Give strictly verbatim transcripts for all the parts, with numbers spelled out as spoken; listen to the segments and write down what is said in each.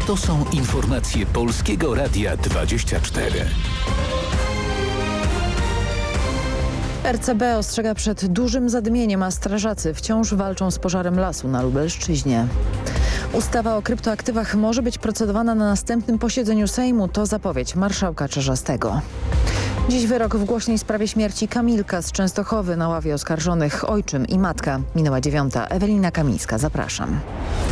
To są informacje Polskiego Radia dwadzieścia cztery. R C B ostrzega przed dużym zadmieniem, a strażacy wciąż walczą z pożarem lasu na Lubelszczyźnie. Ustawa o kryptoaktywach może być procedowana na następnym posiedzeniu Sejmu. To zapowiedź marszałka Czarzastego. Dziś wyrok w głośnej sprawie śmierci Kamilka z Częstochowy. Na ławie oskarżonych ojczym i matka. Minęła dziewiąta. Ewelina Kamińska, zapraszam.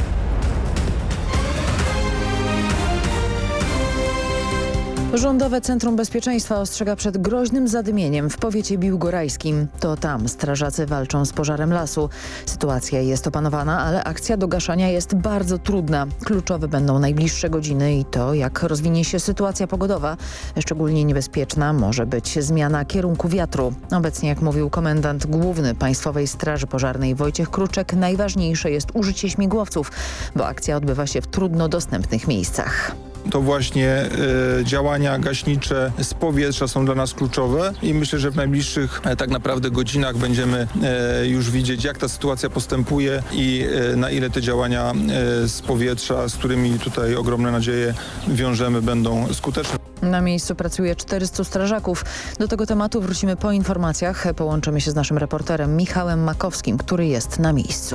Rządowe Centrum Bezpieczeństwa ostrzega przed groźnym zadymieniem w powiecie biłgorajskim. To tam strażacy walczą z pożarem lasu. Sytuacja jest opanowana, ale akcja do gaszenia jest bardzo trudna. Kluczowe będą najbliższe godziny i to, jak rozwinie się sytuacja pogodowa. Szczególnie niebezpieczna może być zmiana kierunku wiatru. Obecnie, jak mówił komendant główny Państwowej Straży Pożarnej Wojciech Kruczek, najważniejsze jest użycie śmigłowców, bo akcja odbywa się w trudno dostępnych miejscach. To właśnie y, działania gaśnicze z powietrza są dla nas kluczowe i myślę, że w najbliższych e, tak naprawdę godzinach będziemy e, już widzieć, jak ta sytuacja postępuje i e, na ile te działania e, z powietrza, z którymi tutaj ogromne nadzieje wiążemy, będą skuteczne. Na miejscu pracuje czterystu strażaków. Do tego tematu wrócimy po informacjach. Połączymy się z naszym reporterem Michałem Makowskim, który jest na miejscu.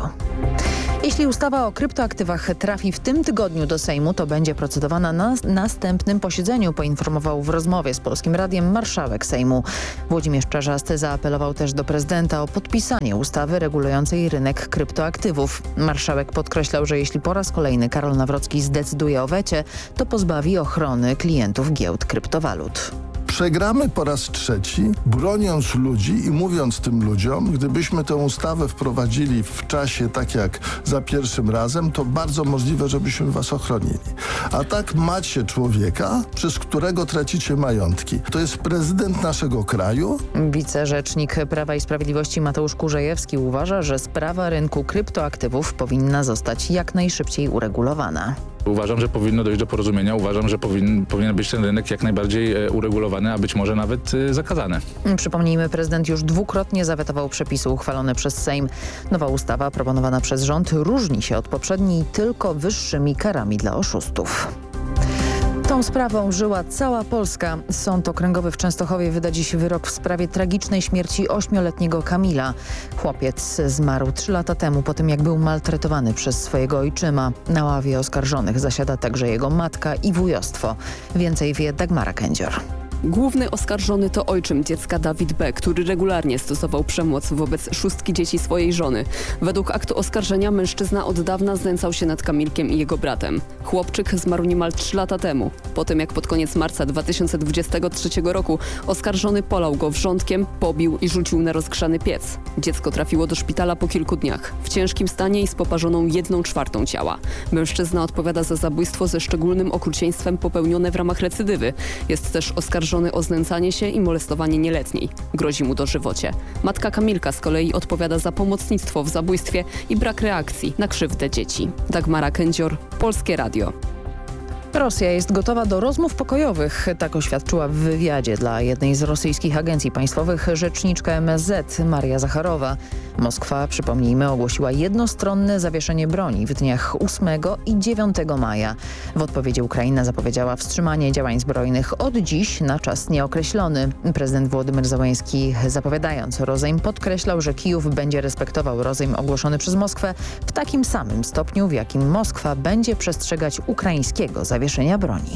Jeśli ustawa o kryptoaktywach trafi w tym tygodniu do Sejmu, to będzie procedowana na następnym posiedzeniu, poinformował w rozmowie z Polskim Radiem marszałek Sejmu. Włodzimierz Czarzasty zaapelował też do prezydenta o podpisanie ustawy regulującej rynek kryptoaktywów. Marszałek podkreślał, że jeśli po raz kolejny Karol Nawrocki zdecyduje o wecie, to pozbawi ochrony klientów giełd kryptowalut. Przegramy po raz trzeci, broniąc ludzi i mówiąc tym ludziom, gdybyśmy tę ustawę wprowadzili w czasie tak jak za pierwszym razem, to bardzo możliwe, żebyśmy was ochronili. A tak macie człowieka, przez którego tracicie majątki. To jest prezydent naszego kraju. Wicerzecznik Prawa i Sprawiedliwości Mateusz Kurzejewski uważa, że sprawa rynku kryptoaktywów powinna zostać jak najszybciej uregulowana. Uważam, że powinno dojść do porozumienia. Uważam, że powin, powinien być ten rynek jak najbardziej e, uregulowany, a być może nawet e, zakazany. Przypomnijmy, prezydent już dwukrotnie zawetował przepisy uchwalone przez Sejm. Nowa ustawa proponowana przez rząd różni się od poprzedniej tylko wyższymi karami dla oszustów. Tą sprawą żyła cała Polska. Sąd okręgowy w Częstochowie wyda dziś wyrok w sprawie tragicznej śmierci ośmioletniego Kamila. Chłopiec zmarł trzy lata temu po tym, jak był maltretowany przez swojego ojczyma. Na ławie oskarżonych zasiada także jego matka i wujostwo. Więcej wie Dagmara Kędzior. Główny oskarżony to ojczym dziecka Dawid B., który regularnie stosował przemoc wobec szóstki dzieci swojej żony. Według aktu oskarżenia mężczyzna od dawna znęcał się nad Kamilkiem i jego bratem. Chłopczyk zmarł niemal trzy lata temu. Po tym, jak pod koniec marca dwa tysiące dwudziestego trzeciego roku oskarżony polał go wrzątkiem, pobił i rzucił na rozgrzany piec. Dziecko trafiło do szpitala po kilku dniach. W ciężkim stanie i z poparzoną jedną czwartą ciała. Mężczyzna odpowiada za zabójstwo ze szczególnym okrucieństwem popełnione w ramach recydywy. Jest też oskarżony o znęcanie się i molestowanie nieletniej. Grozi mu dożywocie. Matka Kamilka z kolei odpowiada za pomocnictwo w zabójstwie i brak reakcji na krzywdę dzieci. Dagmara Kędzior, Polskie Radio. Rosja jest gotowa do rozmów pokojowych. Tak oświadczyła w wywiadzie dla jednej z rosyjskich agencji państwowych rzeczniczka M S Z Maria Zacharowa. Moskwa, przypomnijmy, ogłosiła jednostronne zawieszenie broni w dniach ósmego i dziewiątego maja. W odpowiedzi Ukraina zapowiedziała wstrzymanie działań zbrojnych od dziś na czas nieokreślony. Prezydent Włodymyr Zełenski, zapowiadając rozejm, podkreślał, że Kijów będzie respektował rozejm ogłoszony przez Moskwę w takim samym stopniu, w jakim Moskwa będzie przestrzegać ukraińskiego zawieszenia broni.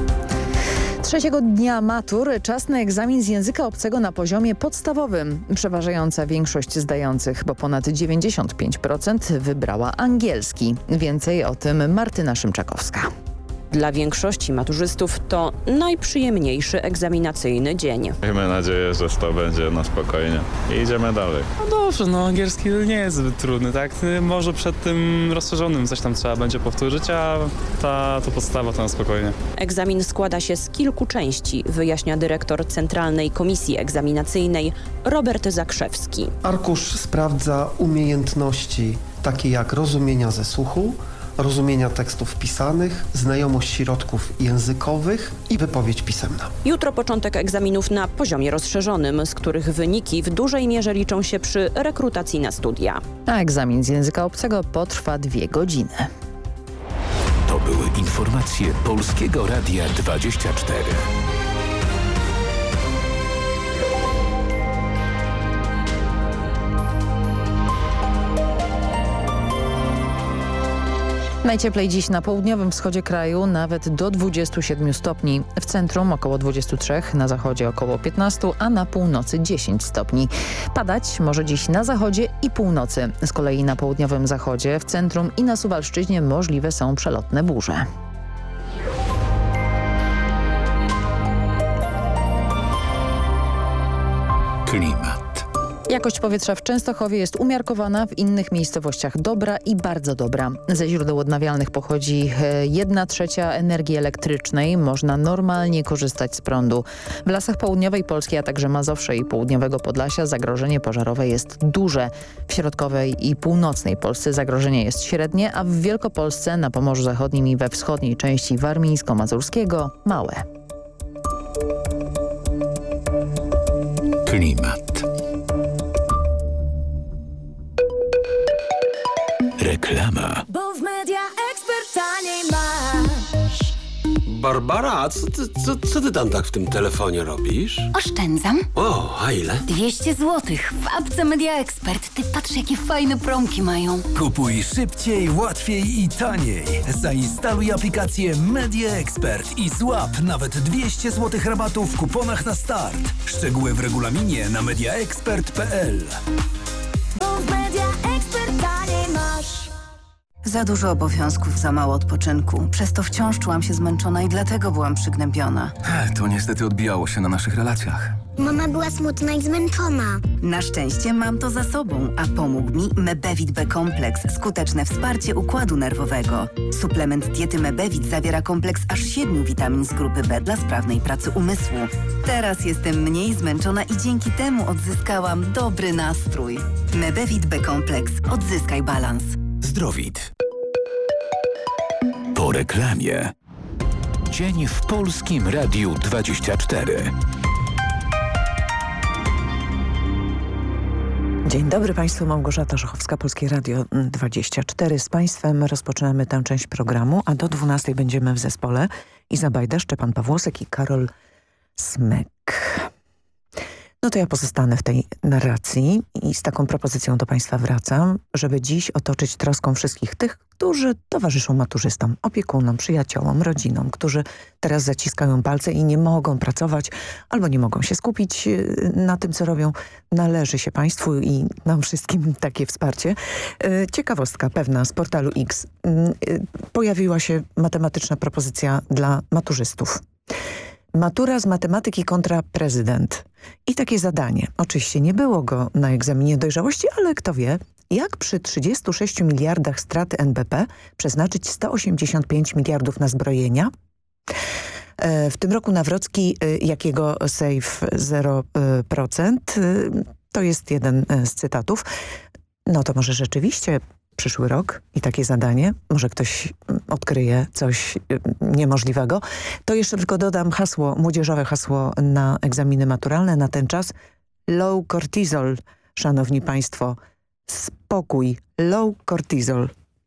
Trzeciego dnia matur czas na egzamin z języka obcego na poziomie podstawowym. Przeważająca większość zdających, bo ponad dziewięćdziesiąt pięć procent wybrała angielski. Więcej o tym Martyna Szymczakowska. Dla większości maturzystów to najprzyjemniejszy egzaminacyjny dzień. Miejmy nadzieję, że to będzie na spokojnie i idziemy dalej. No dobrze, no angielski nie jest zbyt trudny, tak? Może przed tym rozszerzonym coś tam trzeba będzie powtórzyć, a ta to podstawa to na spokojnie. Egzamin składa się z kilku części, wyjaśnia dyrektor Centralnej Komisji Egzaminacyjnej Robert Zakrzewski. Arkusz sprawdza umiejętności takie jak rozumienia ze słuchu, rozumienia tekstów pisanych, znajomość środków językowych i wypowiedź pisemna. Jutro początek egzaminów na poziomie rozszerzonym, z których wyniki w dużej mierze liczą się przy rekrutacji na studia. A egzamin z języka obcego potrwa dwie godziny. To były informacje. Informacje Polskiego Radia dwadzieścia cztery. Najcieplej dziś na południowym wschodzie kraju, nawet do dwudziestu siedmiu stopni. W centrum około dwudziestu trzech, na zachodzie około piętnastu, a na północy dziesięć stopni. Padać może dziś na zachodzie i północy. Z kolei na południowym zachodzie, w centrum i na Suwalszczyźnie możliwe są przelotne burze. Klimat. Jakość powietrza w Częstochowie jest umiarkowana, w innych miejscowościach dobra i bardzo dobra. Ze źródeł odnawialnych pochodzi jedna trzecia energii elektrycznej. Można normalnie korzystać z prądu. W lasach południowej Polski, a także Mazowsza i południowego Podlasia zagrożenie pożarowe jest duże. W środkowej i północnej Polsce zagrożenie jest średnie, a w Wielkopolsce, na Pomorzu Zachodnim i we wschodniej części warmińsko-mazurskiego małe. Klimat. Reklama. Bo w Media Expert taniej masz. Barbara, co ty, co, co ty tam tak w tym telefonie robisz? Oszczędzam. O, a ile? dwieście złotych w apce Media Expert. Ty patrz, jakie fajne promki mają. Kupuj szybciej, łatwiej i taniej. Zainstaluj aplikację Media Expert i złap nawet dwieście złotych rabatu w kuponach na start. Szczegóły w regulaminie na mediaexpert kropka p l. Bo w Media Expert taniej masz. Za dużo obowiązków, za mało odpoczynku. Przez to wciąż czułam się zmęczona i dlatego byłam przygnębiona. To niestety odbijało się na naszych relacjach. Mama była smutna i zmęczona. Na szczęście mam to za sobą, a pomógł mi Mebevit B-kompleks. Skuteczne wsparcie układu nerwowego. Suplement diety Mebevit zawiera kompleks aż siedmiu witamin z grupy B dla sprawnej pracy umysłu. Teraz jestem mniej zmęczona i dzięki temu odzyskałam dobry nastrój. Mebevit B-kompleks. Odzyskaj balans. Zdrowit. Po reklamie. Dzień w Polskim Radiu dwadzieścia cztery. Dzień dobry Państwu, Małgorzata Żochowska, Polskie Radio dwadzieścia cztery. Z Państwem rozpoczynamy tę część programu, a do dwunastej będziemy w zespole Iza Bajda, Szczepan Pawłosek i Karol Smek. No to ja pozostanę w tej narracji i z taką propozycją do Państwa wracam, żeby dziś otoczyć troską wszystkich tych, którzy towarzyszą maturzystom, opiekunom, przyjaciołom, rodzinom, którzy teraz zaciskają palce i nie mogą pracować albo nie mogą się skupić na tym, co robią. Należy się Państwu i nam wszystkim takie wsparcie. Ciekawostka pewna z portalu X. Pojawiła się matematyczna propozycja dla maturzystów. Matura z matematyki kontra prezydent. I takie zadanie. Oczywiście nie było go na egzaminie dojrzałości, ale kto wie, jak przy trzydziestu sześciu miliardach straty N B P przeznaczyć sto osiemdziesiąt pięć miliardów na zbrojenia? W tym roku Nawrocki, jakiego save zero procent, to jest jeden z cytatów. No to może rzeczywiście przyszły rok i takie zadanie, może ktoś odkryje coś niemożliwego. To jeszcze tylko dodam hasło, młodzieżowe hasło na egzaminy maturalne na ten czas. Low cortisol, szanowni państwo. Spokój, low cortisol.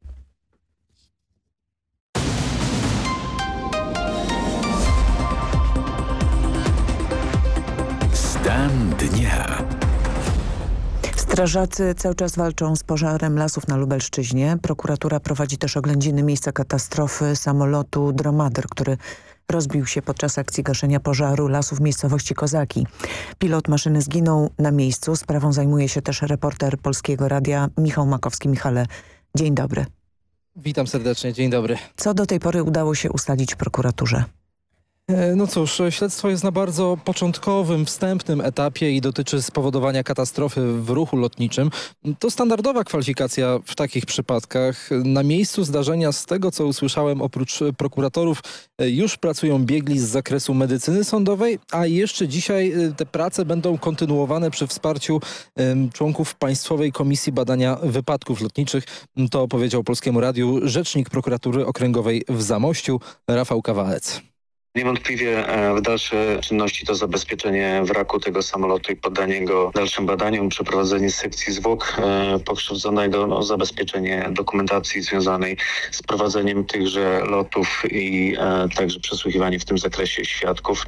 Stan dnia. Strażacy cały czas walczą z pożarem lasów na Lubelszczyźnie. Prokuratura prowadzi też oględziny miejsca katastrofy samolotu Dromader, który rozbił się podczas akcji gaszenia pożaru lasów w miejscowości Kozaki. Pilot maszyny zginął na miejscu. Sprawą zajmuje się też reporter Polskiego Radia Michał Makowski. Michale, dzień dobry. Witam serdecznie, dzień dobry. Co do tej pory udało się ustalić w prokuraturze? No cóż, śledztwo jest na bardzo początkowym, wstępnym etapie i dotyczy spowodowania katastrofy w ruchu lotniczym. To standardowa kwalifikacja w takich przypadkach. Na miejscu zdarzenia, z tego co usłyszałem, oprócz prokuratorów już pracują biegli z zakresu medycyny sądowej, a jeszcze dzisiaj te prace będą kontynuowane przy wsparciu członków Państwowej Komisji Badania Wypadków Lotniczych. To powiedział Polskiemu Radiu rzecznik prokuratury okręgowej w Zamościu, Rafał Kawalec. Niewątpliwie w dalsze czynności to zabezpieczenie wraku tego samolotu i poddanie go dalszym badaniom, przeprowadzenie sekcji zwłok pokrzywdzonego, no, zabezpieczenie dokumentacji związanej z prowadzeniem tychże lotów i e, także przesłuchiwanie w tym zakresie świadków.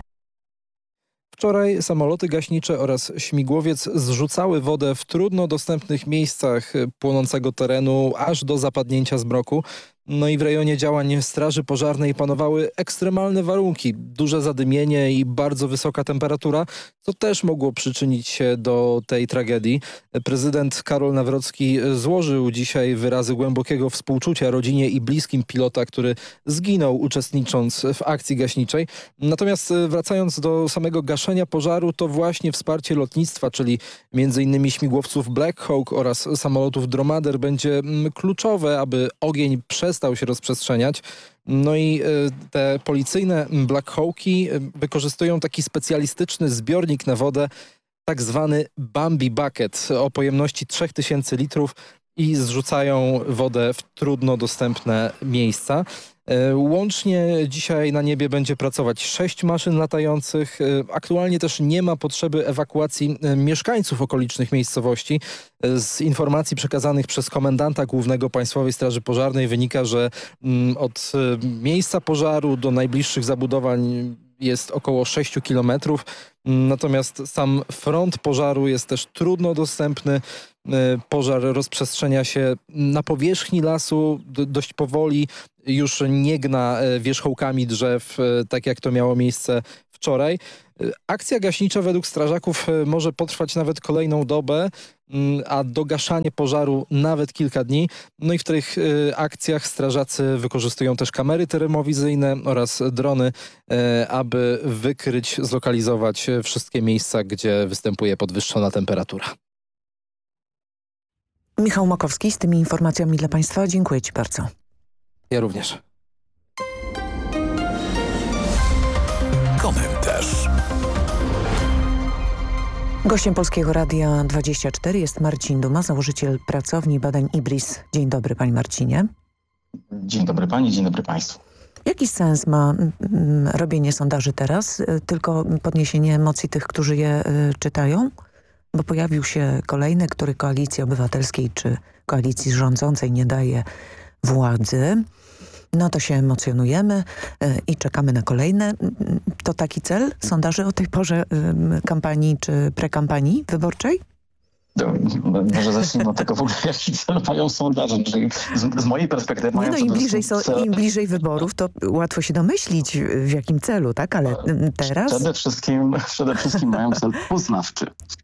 Wczoraj samoloty gaśnicze oraz śmigłowiec zrzucały wodę w trudno dostępnych miejscach płonącego terenu aż do zapadnięcia zmroku. No i w rejonie działań Straży Pożarnej panowały ekstremalne warunki, duże zadymienie i bardzo wysoka temperatura, co też mogło przyczynić się do tej tragedii. Prezydent Karol Nawrocki złożył dzisiaj wyrazy głębokiego współczucia rodzinie i bliskim pilota, który zginął uczestnicząc w akcji gaśniczej. Natomiast wracając do samego gaszenia pożaru, to właśnie wsparcie lotnictwa, czyli między innymi śmigłowców Black Hawk oraz samolotów Dromader będzie kluczowe, aby ogień przestał stał się rozprzestrzeniać. No i te policyjne Black Hawki wykorzystują taki specjalistyczny zbiornik na wodę, tak zwany Bambi Bucket o pojemności trzy tysiące litrów i zrzucają wodę w trudno dostępne miejsca. Łącznie dzisiaj na niebie będzie pracować sześć maszyn latających. Aktualnie też nie ma potrzeby ewakuacji mieszkańców okolicznych miejscowości. Z informacji przekazanych przez komendanta głównego Państwowej Straży Pożarnej wynika, że od miejsca pożaru do najbliższych zabudowań jest około sześć kilometrów. Natomiast sam front pożaru jest też trudno dostępny. Pożar rozprzestrzenia się na powierzchni lasu dość powoli, już nie gna wierzchołkami drzew, tak jak to miało miejsce wczoraj. Akcja gaśnicza według strażaków może potrwać nawet kolejną dobę, a dogaszanie pożaru nawet kilka dni. No i w tych akcjach strażacy wykorzystują też kamery termowizyjne oraz drony, aby wykryć, zlokalizować wszystkie miejsca, gdzie występuje podwyższona temperatura. Michał Makowski z tymi informacjami dla Państwa. Dziękuję Ci bardzo. Ja również. Komentarz. Gościem Polskiego Radia dwadzieścia cztery jest Marcin Duma, założyciel pracowni badań IBRIS. Dzień dobry, Panie Marcinie. Dzień dobry Pani, dzień dobry Państwu. Jaki sens ma mm, robienie sondaży teraz? Tylko podniesienie emocji tych, którzy je y, czytają? Bo pojawił się kolejny, który Koalicji Obywatelskiej czy koalicji rządzącej nie daje władzy. No to się emocjonujemy y, i czekamy na kolejne. To taki cel sondaży o tej porze y, kampanii czy prekampanii wyborczej? To, może zacznijmy od tego w ogóle, jaki cel mają sondaże. Czyli z, z mojej perspektywy mają... Nie no, im bliżej, so, cel... im bliżej wyborów, to łatwo się domyślić, w jakim celu, tak? Ale teraz... Przede wszystkim, przede wszystkim mają cel poznawczy.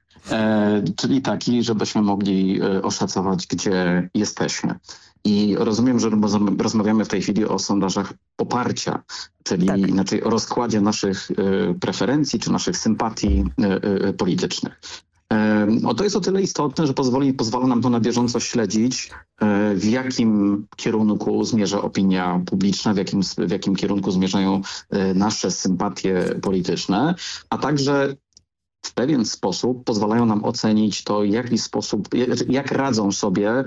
E, czyli taki, żebyśmy mogli e, oszacować, gdzie jesteśmy. I rozumiem, że rozmawiamy w tej chwili o sondażach poparcia, czyli tak. inaczej o rozkładzie naszych e, preferencji czy naszych sympatii e, e, politycznych. E, o to jest o tyle istotne, że pozwoli, pozwala nam to na bieżąco śledzić, e, w jakim kierunku zmierza opinia publiczna, w jakim, w jakim kierunku zmierzają e, nasze sympatie polityczne, a także w pewien sposób pozwalają nam ocenić to, w jaki sposób, jak radzą sobie e,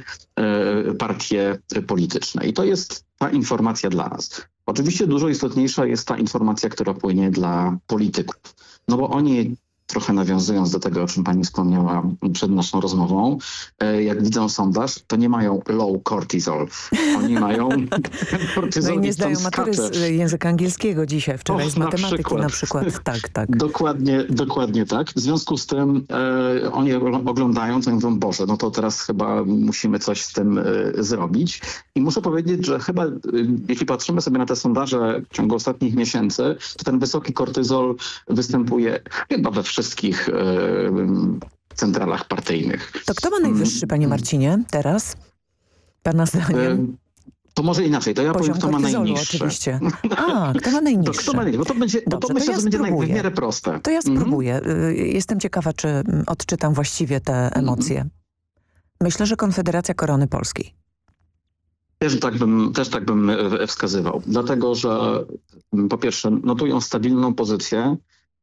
partie polityczne. I to jest ta informacja dla nas. Oczywiście dużo istotniejsza jest ta informacja, która płynie dla polityków. No bo oni, trochę nawiązując do tego, o czym pani wspomniała przed naszą rozmową, e, jak widzą sondaż, to nie mają low cortisol. Oni mają cortisol. No i nie zdają matury z języka angielskiego dzisiaj, wczoraj o, z matematyki na przykład. Na przykład. Tak, tak. Dokładnie, dokładnie tak. W związku z tym e, oni oglądają to i mówią, Boże, no to teraz chyba musimy coś z tym e, zrobić. I muszę powiedzieć, że chyba e, jeśli patrzymy sobie na te sondaże w ciągu ostatnich miesięcy, to ten wysoki kortyzol występuje chyba we wszystkich e, centralach partyjnych. To kto ma najwyższy, panie Marcinie, teraz? Pana zdaniem? To może inaczej, to ja Poziom powiem, kto ma najniższy. Oczywiście. A, kto ma najniższy? To, kto ma najniższy? Bo to będzie, Dobrze, bo to myślę, to ja że spróbuję. będzie w miarę proste. To ja spróbuję. Mhm. Jestem ciekawa, czy odczytam właściwie te emocje. Mhm. Myślę, że Konfederacja Korony Polskiej. Też tak bym, też tak bym wskazywał. Dlatego, że po pierwsze notują stabilną pozycję.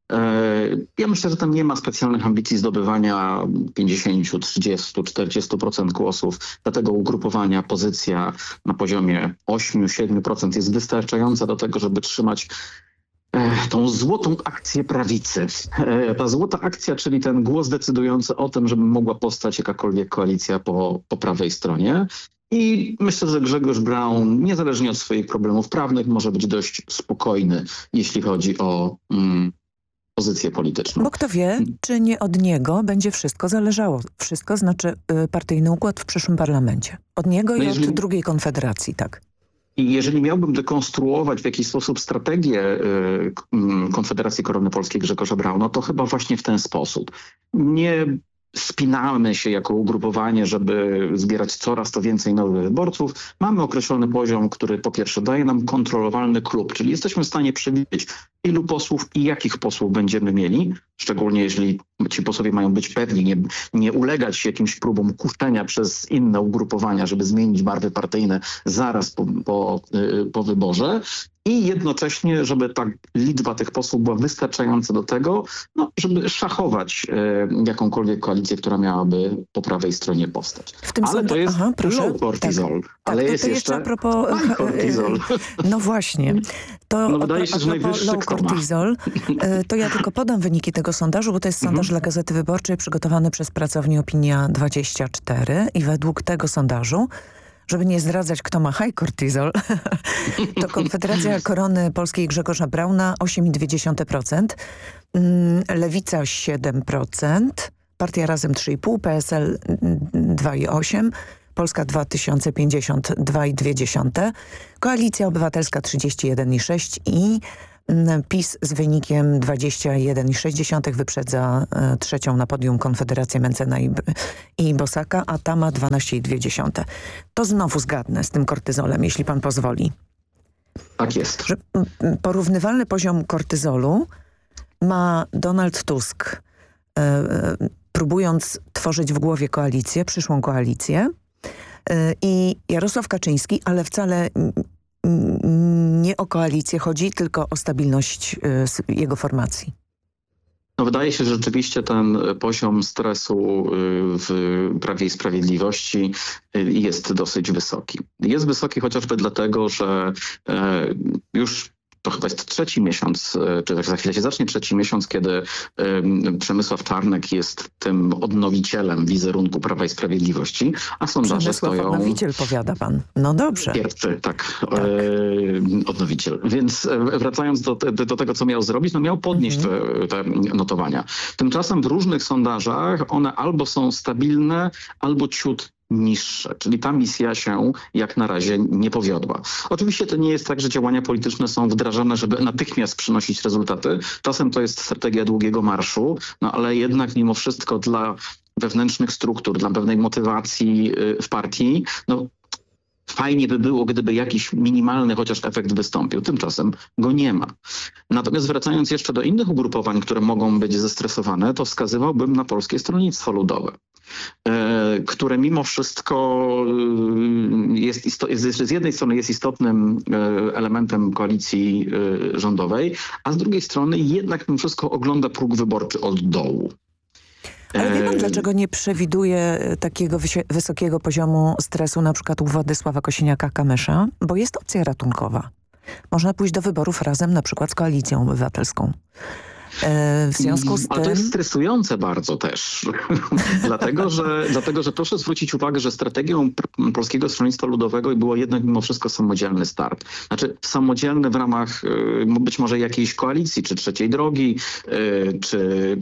Ja myślę, że tam nie ma specjalnych ambicji zdobywania pięćdziesiąt, trzydzieści, czterdzieści procent głosów. Dlatego ugrupowania, pozycja na poziomie osiem do siedmiu procent jest wystarczająca do tego, żeby trzymać tą złotą akcję prawicy. Ta złota akcja, czyli ten głos decydujący o tym, żeby mogła powstać jakakolwiek koalicja po, po prawej stronie. I myślę, że Grzegorz Braun, niezależnie od swoich problemów prawnych, może być dość spokojny, jeśli chodzi o mm, pozycję polityczną. Bo kto wie, czy nie od niego będzie wszystko zależało. Wszystko znaczy y, partyjny układ w przyszłym parlamencie. Od niego no i jeżeli... od drugiej konfederacji, tak. I jeżeli miałbym dekonstruować w jakiś sposób strategię y, Konfederacji Korony Polskiej Grzegorza Brauna, to chyba właśnie w ten sposób. Nie spinamy się jako ugrupowanie, żeby zbierać coraz to więcej nowych wyborców. Mamy określony poziom, który po pierwsze daje nam kontrolowalny klub, czyli jesteśmy w stanie przewidzieć, ilu posłów i jakich posłów będziemy mieli, szczególnie jeżeli ci posłowie mają być pewni, nie, nie ulegać jakimś próbom kuszenia przez inne ugrupowania, żeby zmienić barwy partyjne zaraz po, po, po wyborze. I jednocześnie, żeby ta liczba tych posłów była wystarczająca do tego, no, żeby szachować e, jakąkolwiek koalicję, która miałaby po prawej stronie powstać. W tym ale to jest Aha, low cortisol. Tak, ale tak, jest to jeszcze a propos high cortisol. No właśnie. To no wydaje się, że najwyższy low cortisol, to ja tylko podam wyniki tego sondażu, bo to jest sondaż mhm. dla Gazety Wyborczej przygotowany przez pracownię Opinia dwadzieścia cztery i według tego sondażu, żeby nie zdradzać, kto ma high cortisol, to Konfederacja Korony Polskiej Grzegorza Brauna osiem przecinek dwa procent, Lewica siedem procent, Partia Razem trzy i pół, P S L dwa przecinek osiem procent, Polska dwa tysiące pięćdziesiąt dwa przecinek dwa procent, Koalicja Obywatelska trzydzieści jeden przecinek sześć procent i PiS z wynikiem dwadzieścia jeden przecinek sześć procent wyprzedza e, trzecią na podium Konfederację Mencena i, i Bosaka, a ta ma dwanaście przecinek dwa procent. To znowu zgadnę z tym kortyzolem, jeśli pan pozwoli. Tak jest. Że porównywalny poziom kortyzolu ma Donald Tusk, e, e, próbując tworzyć w głowie koalicję, przyszłą koalicję, e, i Jarosław Kaczyński, ale wcale nie o koalicję chodzi, tylko o stabilność y, jego formacji. No wydaje się, że rzeczywiście ten poziom stresu w Prawie i Sprawiedliwości jest dosyć wysoki. Jest wysoki chociażby dlatego, że już to chyba jest trzeci miesiąc, czy za chwilę się zacznie trzeci miesiąc, kiedy um, Przemysław Czarnek jest tym odnowicielem wizerunku Prawa i Sprawiedliwości, a sondaże Przemysław stoją... odnowiciel, powiada pan. No dobrze. Pierwszy, tak, tak. E, odnowiciel. Więc wracając do, do, do tego, co miał zrobić, no miał podnieść mm-hmm. te, te notowania. Tymczasem w różnych sondażach one albo są stabilne, albo ciut niższe, czyli ta misja się jak na razie nie powiodła. Oczywiście to nie jest tak, że działania polityczne są wdrażane, żeby natychmiast przynosić rezultaty. Czasem to jest strategia długiego marszu, no ale jednak mimo wszystko dla wewnętrznych struktur, dla pewnej motywacji w partii, no fajnie by było, gdyby jakiś minimalny chociaż efekt wystąpił. Tymczasem go nie ma. Natomiast wracając jeszcze do innych ugrupowań, które mogą być zestresowane, to wskazywałbym na Polskie Stronnictwo Ludowe, które mimo wszystko jest, isto- jest z jednej strony jest istotnym elementem koalicji rządowej, a z drugiej strony jednak mimo wszystko ogląda próg wyborczy od dołu. Ale wie pan, dlaczego nie przewiduje takiego wysokiego poziomu stresu na przykład u Władysława Kosiniaka-Kamysza? Bo jest opcja ratunkowa. Można pójść do wyborów razem na przykład z Koalicją Obywatelską. E, w związku z tym... Ale to jest stresujące bardzo też. dlatego, że, dlatego, że proszę zwrócić uwagę, że strategią Polskiego Stronnictwa Ludowego było jednak mimo wszystko samodzielny start. Znaczy samodzielny w ramach być może jakiejś koalicji, czy Trzeciej Drogi, czy...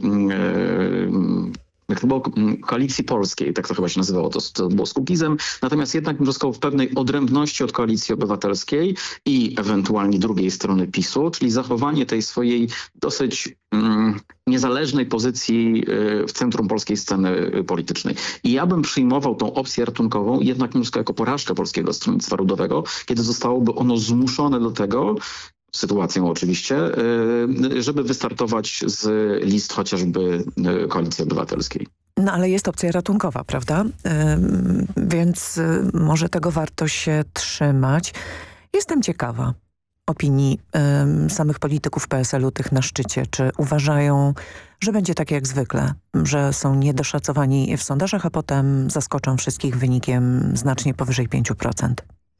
Jak to było Koalicji Polskiej, tak to chyba się nazywało, to, to było z Kukizem. Natomiast jednak mimo wszystko w pewnej odrębności od Koalicji Obywatelskiej i ewentualnie drugiej strony PiSu, czyli zachowanie tej swojej dosyć mm, niezależnej pozycji y, w centrum polskiej sceny politycznej. I ja bym przyjmował tą opcję ratunkową jednak mimo wszystko jako porażkę Polskiego Stronnictwa Ludowego, kiedy zostałoby ono zmuszone do tego, sytuacją oczywiście, żeby wystartować z list chociażby Koalicji Obywatelskiej. No ale jest opcja ratunkowa, prawda? Yy, więc yy, może tego warto się trzymać. Jestem ciekawa opinii yy, samych polityków P S L u, tych na szczycie. Czy uważają, że będzie tak jak zwykle, że są niedoszacowani w sondażach, a potem zaskoczą wszystkich wynikiem znacznie powyżej pięć procent?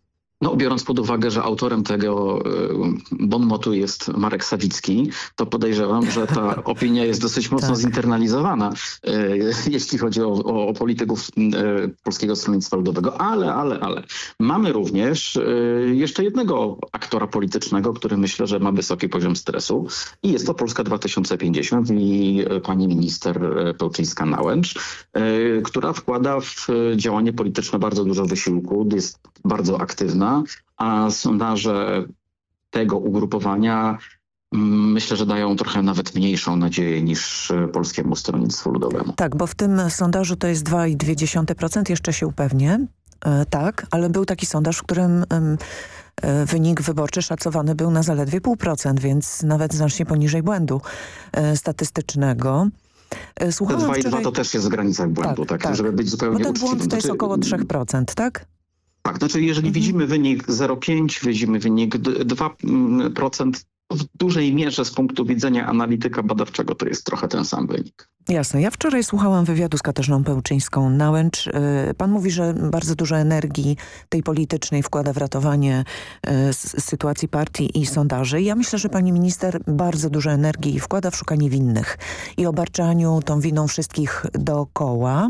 No, biorąc pod uwagę, że autorem tego bon motu jest Marek Sawicki, to podejrzewam, że ta opinia jest dosyć mocno tak. zinternalizowana, jeśli chodzi o, o, o polityków Polskiego Stronnictwa Ludowego. Ale, ale, ale mamy również jeszcze jednego aktora politycznego, który myślę, że ma wysoki poziom stresu i jest to Polska dwa tysiące pięćdziesiąt i pani minister Pełczyńska-Nałęcz, która wkłada w działanie polityczne bardzo dużo wysiłku, jest bardzo aktywna, a sondaże tego ugrupowania myślę, że dają trochę nawet mniejszą nadzieję niż Polskiemu Stronnictwu Ludowemu. Tak, bo w tym sondażu to jest dwa i dwie dziesiąte procent, jeszcze się upewnię. E, tak, ale był taki sondaż, w którym e, wynik wyborczy szacowany był na zaledwie pół procent, więc nawet znacznie poniżej błędu e, statystycznego. E, Te dwa i dwa to też jest w granicach błędu, tak, tak, tak. żeby być zupełnie bo ten uczciwym. błąd to jest znaczy, około trzy procent, tak? Tak, znaczy jeżeli mhm. widzimy wynik zero przecinek pięć, widzimy wynik dwa procent, w dużej mierze z punktu widzenia analityka badawczego to jest trochę ten sam wynik. Jasne. Ja wczoraj słuchałam wywiadu z Katarzyną Pełczyńską-Nałęcz. Pan mówi, że bardzo dużo energii tej politycznej wkłada w ratowanie sytuacji partii i sondaży. Ja myślę, że pani minister bardzo dużo energii wkłada w szukanie winnych i obarczaniu tą winą wszystkich dookoła.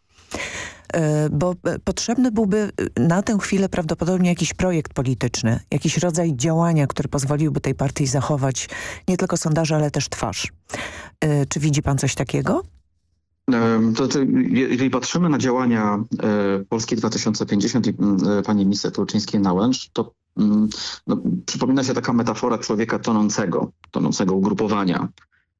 Bo potrzebny byłby na tę chwilę prawdopodobnie jakiś projekt polityczny, jakiś rodzaj działania, który pozwoliłby tej partii zachować nie tylko sondaże, ale też twarz. Czy widzi pan coś takiego? To, to, jeżeli patrzymy na działania Polski dwa tysiące pięćdziesiąt i pani minister Pełczyńskiej-Nałęcz, to no, przypomina się taka metafora człowieka tonącego, tonącego ugrupowania,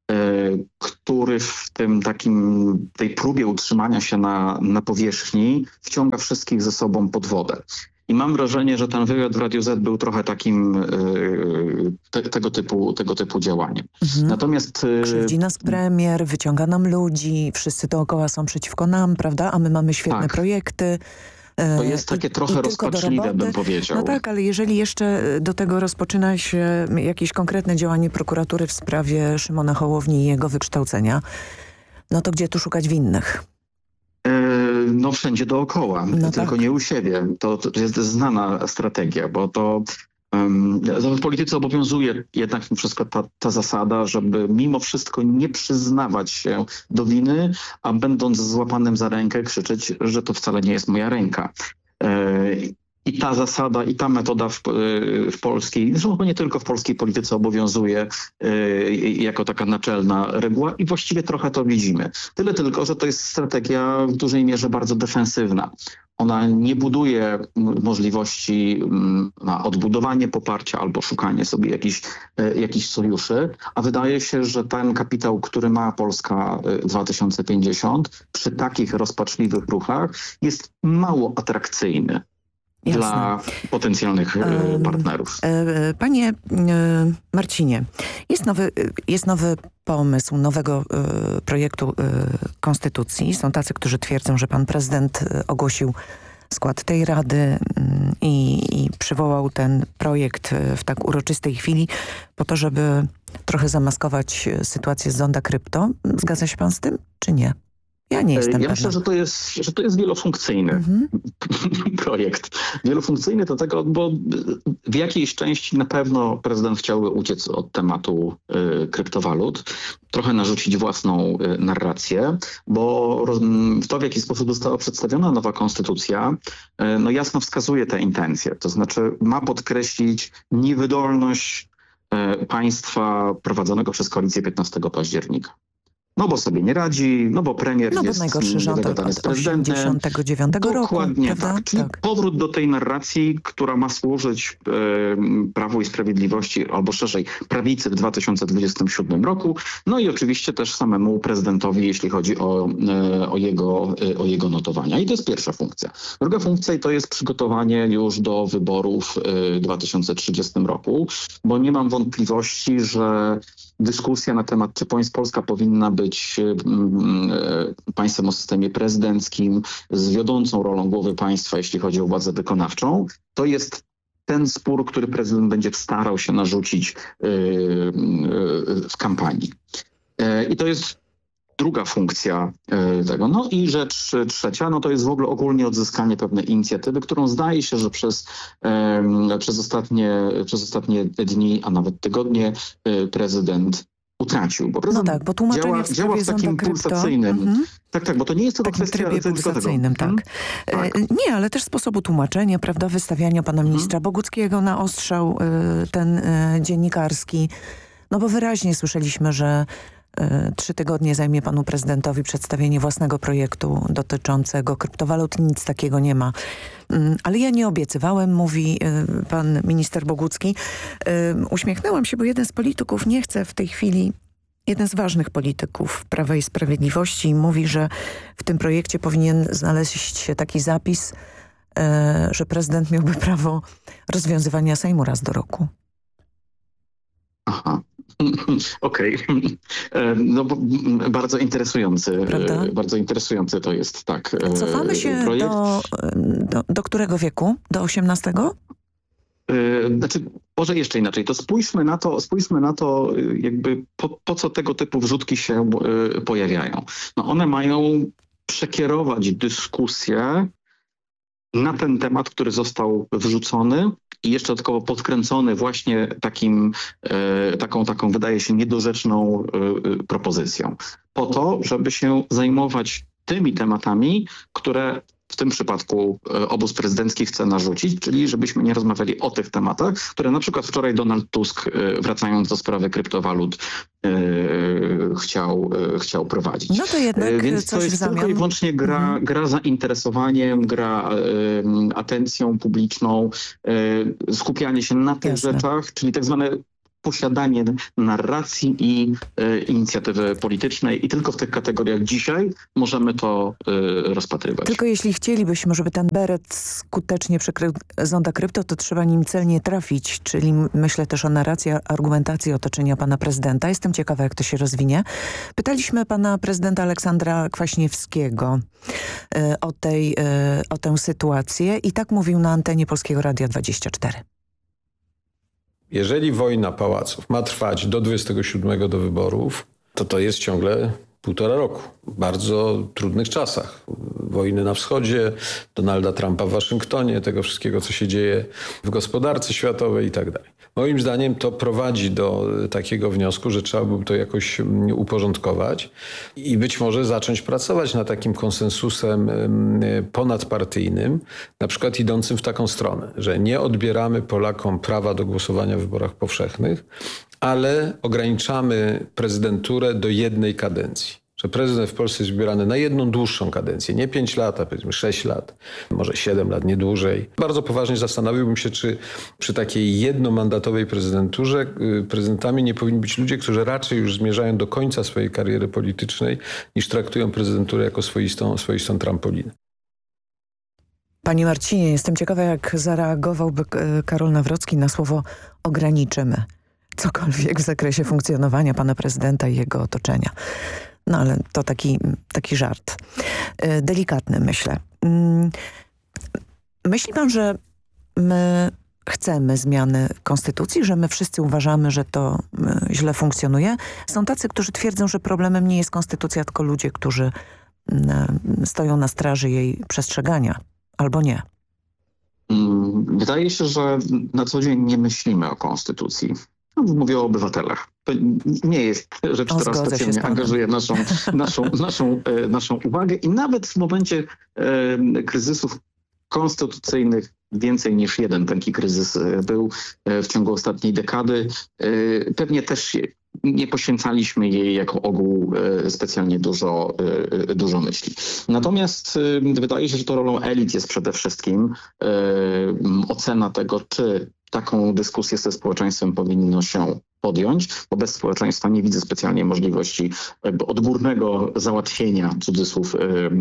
który w tym takim, tej próbie utrzymania się na, na powierzchni wciąga wszystkich ze sobą pod wodę. I mam wrażenie, że ten wywiad w Radiu Z był trochę takim te, tego, typu, tego typu działaniem. Mhm. Natomiast... Krzywdzi nas premier, wyciąga nam ludzi, wszyscy dookoła są przeciwko nam, prawda? A my mamy świetne tak. projekty. To jest takie trochę rozpaczliwe, bym powiedział. No tak, ale jeżeli jeszcze do tego rozpoczyna się jakieś konkretne działanie prokuratury w sprawie Szymona Hołowni i jego wykształcenia, no to gdzie tu szukać winnych? No wszędzie dookoła, no tylko tak. nie u siebie. To, to jest znana strategia, bo to um, w polityce obowiązuje jednak wszystko ta, ta zasada, żeby mimo wszystko nie przyznawać się do winy, a będąc złapanym za rękę krzyczeć, że to wcale nie jest moja ręka. Yy, I ta zasada, i ta metoda w, w polskiej, zresztą nie tylko w polskiej polityce obowiązuje y, jako taka naczelna reguła i właściwie trochę to widzimy. Tyle tylko, że to jest strategia w dużej mierze bardzo defensywna. Ona nie buduje możliwości na odbudowanie poparcia albo szukanie sobie jakichś, jakichś sojuszy, a wydaje się, że ten kapitał, który ma Polska dwa tysiące pięćdziesiąt przy takich rozpaczliwych ruchach jest mało atrakcyjny. Jasne. Dla potencjalnych um, partnerów. Panie Marcinie, jest nowy, jest nowy pomysł nowego projektu konstytucji. Są tacy, którzy twierdzą, że pan prezydent ogłosił skład tej rady i, i przywołał ten projekt w tak uroczystej chwili po to, żeby trochę zamaskować sytuację z zonda krypto. Zgadza się pan z tym, czy nie? Ja nie jestem Ja pewna. myślę, że to jest, że to jest wielofunkcyjny mhm. projekt. Wielofunkcyjny do tego, bo w jakiejś części na pewno prezydent chciałby uciec od tematu y, kryptowalut, trochę narzucić własną y, narrację, bo roz, to, w jaki sposób została przedstawiona nowa konstytucja, y, no jasno wskazuje te intencje. To znaczy ma podkreślić niewydolność y, państwa prowadzonego przez koalicję piętnastego października. No bo sobie nie radzi, no bo premier no bo jest najgorszy rząd od osiemdziesiątego dziewiątego roku. Dokładnie prawda? tak. Czyli tak. powrót do tej narracji, która ma służyć e, Prawu i Sprawiedliwości, albo szerzej prawicy w dwa tysiące dwudziestym siódmym roku. No i oczywiście też samemu prezydentowi, jeśli chodzi o, e, o, jego, e, o jego notowania. I to jest pierwsza funkcja. Druga funkcja to jest przygotowanie już do wyborów w dwa tysiące trzydziestym roku, bo nie mam wątpliwości, że dyskusja na temat, czy Polska powinna być państwem o systemie prezydenckim z wiodącą rolą głowy państwa, jeśli chodzi o władzę wykonawczą, to jest ten spór, który prezydent będzie starał się narzucić w kampanii. I to jest druga funkcja y, tego. No i rzecz trzecia, no to jest w ogóle ogólnie odzyskanie pewnej inicjatywy, którą zdaje się, że przez, y, przez, ostatnie, przez ostatnie dni, a nawet tygodnie y, prezydent utracił. Bo no tak, bo tłumaczenie działa, w działa w takim pulsacyjnym... Mhm. Tak, tak, bo to nie jest tylko takim kwestia... trybie pulsacyjnym, tak. Hmm? tak. Nie, ale też sposobu tłumaczenia, prawda, wystawiania pana ministra hmm. Boguckiego na ostrzał y, ten y, dziennikarski. No bo wyraźnie słyszeliśmy, że y, trzy tygodnie zajmie panu prezydentowi przedstawienie własnego projektu dotyczącego kryptowalut. Nic takiego nie ma. Y, ale ja nie obiecywałem, mówi y, pan minister Bogucki. Y, uśmiechnęłam się, bo jeden z polityków nie chce w tej chwili... Jeden z ważnych polityków Prawa i Sprawiedliwości mówi, że w tym projekcie powinien znaleźć się taki zapis, e, że prezydent miałby prawo rozwiązywania Sejmu raz do roku. Aha. Okej. Okay. No bo bardzo interesujący. Prawda? Bardzo interesujący to jest, tak. Cofamy się projekt. Do, do, do którego wieku? Do osiemnastego? Znaczy, może jeszcze inaczej, to spójrzmy na to, spójrzmy na to jakby po, po co tego typu wrzutki się y, pojawiają. No one mają przekierować dyskusję na ten temat, który został wrzucony i jeszcze dodatkowo podkręcony właśnie takim, y, taką, taką wydaje się niedorzeczną y, y, propozycją. Po to, żeby się zajmować tymi tematami, które w tym przypadku obóz prezydencki chce narzucić, czyli żebyśmy nie rozmawiali o tych tematach, które na przykład wczoraj Donald Tusk, wracając do sprawy kryptowalut, yy, chciał, yy, chciał prowadzić. No to jednak Więc coś to jest w zamian... tylko i wyłącznie gra, mhm. gra zainteresowaniem, gra yy, atencją publiczną, yy, skupianie się na tych Jasne. rzeczach, czyli tak zwane posiadanie narracji i y, inicjatywy politycznej i tylko w tych kategoriach dzisiaj możemy to y, rozpatrywać. Tylko jeśli chcielibyśmy, żeby ten beret skutecznie przekrył zonda krypto, to trzeba nim celnie trafić, czyli myślę też o narracji, argumentacji otoczenia pana prezydenta. Jestem ciekawa, jak to się rozwinie. Pytaliśmy pana prezydenta Aleksandra Kwaśniewskiego y, o, tej, y, o tę sytuację i tak mówił na antenie Polskiego Radia dwadzieścia cztery. Jeżeli wojna pałaców ma trwać do dwudziestego siódmego do wyborów, to to jest ciągle półtora roku. W bardzo trudnych czasach. Wojny na wschodzie, Donalda Trumpa w Waszyngtonie, tego wszystkiego, co się dzieje w gospodarce światowej i tak dalej. Moim zdaniem to prowadzi do takiego wniosku, że trzeba by to jakoś uporządkować i być może zacząć pracować nad takim konsensusem ponadpartyjnym, na przykład idącym w taką stronę, że nie odbieramy Polakom prawa do głosowania w wyborach powszechnych, ale ograniczamy prezydenturę do jednej kadencji. Że prezydent w Polsce jest wybierany na jedną dłuższą kadencję, nie pięć lat, a powiedzmy sześć lat, może siedem lat, nie dłużej. Bardzo poważnie zastanowiłbym się, czy przy takiej jednomandatowej prezydenturze prezydentami nie powinni być ludzie, którzy raczej już zmierzają do końca swojej kariery politycznej, niż traktują prezydenturę jako swoistą, swoistą trampolinę. Panie Marcinie, jestem ciekawa, jak zareagowałby Karol Nawrocki na słowo ograniczymy cokolwiek w zakresie funkcjonowania pana prezydenta i jego otoczenia. No ale to taki, taki żart. Delikatny, myślę. Myśli pan, że my chcemy zmiany konstytucji, że my wszyscy uważamy, że to źle funkcjonuje? Są tacy, którzy twierdzą, że problemem nie jest konstytucja, tylko ludzie, którzy stoją na straży jej przestrzegania. Albo nie. Wydaje się, że na co dzień nie myślimy o konstytucji. Mówię o obywatelach. To nie jest rzecz, która specjalnie angażuje naszą, naszą, naszą, naszą uwagę i nawet w momencie e, kryzysów konstytucyjnych więcej niż jeden taki kryzys był w ciągu ostatniej dekady. E, pewnie też nie poświęcaliśmy jej jako ogół e, specjalnie dużo, e, dużo myśli. Natomiast e, wydaje się, że to rolą elit jest przede wszystkim e, ocena tego, czy taką dyskusję ze społeczeństwem powinno się podjąć, bo bez społeczeństwa nie widzę specjalnie możliwości jakby odgórnego załatwienia, cudzysłów,